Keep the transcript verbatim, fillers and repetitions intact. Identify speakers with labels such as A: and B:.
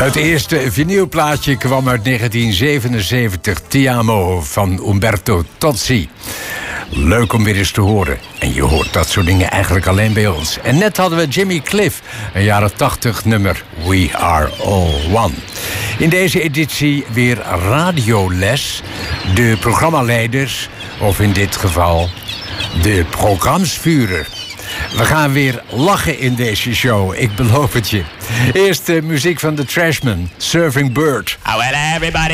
A: Het eerste vinylplaatje kwam uit negentien zevenenzeventig, Ti amo van Umberto Tozzi. Leuk om weer eens te horen. En je hoort dat soort dingen eigenlijk alleen bij ons. En net hadden we Jimmy Cliff, een jaren tachtig nummer We Are All One. In deze editie weer radioles. De programmaleiders, of in dit geval de programmsvuurder. We gaan weer lachen in deze show, ik beloof het je. Eerst de muziek van The Trashmen, Surfing Bird.
B: Oh, well, everybody